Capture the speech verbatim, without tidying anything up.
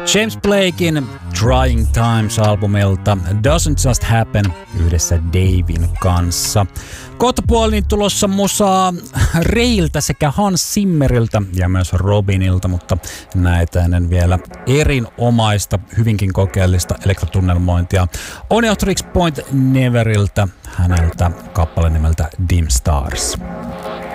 James Blakein Trying Times-albumilta Doesn't Just Happen yhdessä Davin kanssa. Kohta puolin tulossa musaa Reiltä sekä Hans Zimmeriltä ja myös Robinilta, mutta näitä ennen vielä erinomaista, hyvinkin kokeellista elektrotunnelmointia Oneohtrix Point Neveriltä, häneltä kappale nimeltä Dim Stars.